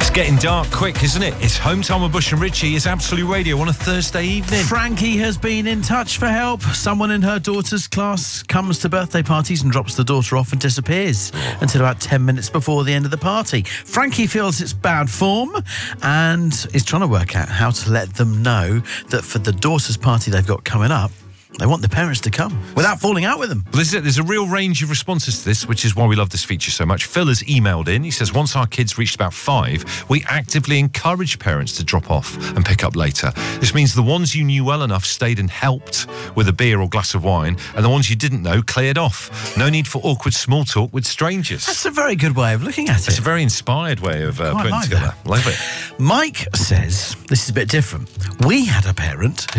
Getting dark quick, isn't it? It's Home Time with Bush and Richie. It's Absolute Radio on a Thursday evening. Frankie has been in touch for help. Someone in her daughter's class comes to birthday parties and drops the daughter off and disappears until about 10 minutes before the end of the party. Frankie feels it's bad form and is trying to work out how to let them know that for the daughter's party they've got coming up, they want the parents to come without falling out with them. Well, this is it. There's a real range of responses to this, which is why we love this feature so much. Phil has emailed in. He says, once our kids reached about 5, we actively encourage parents to drop off and pick up later. This means the ones you knew well enough stayed and helped with a beer or glass of wine, and the ones you didn't know cleared off. No need for awkward small talk with strangers. That's a very good way of looking at it. It's a very inspired way of putting like together. that. Love it. Mike says, this is a bit different. We had a parent